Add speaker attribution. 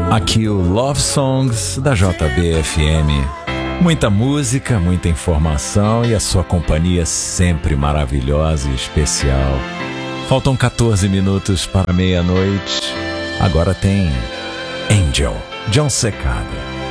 Speaker 1: Aqui o Love Songs da JBFM. Muita música, muita informação e a sua companhia sempre maravilhosa e especial. Faltam 14 minutos para meia-noite. Agora tem Angel, John Secada.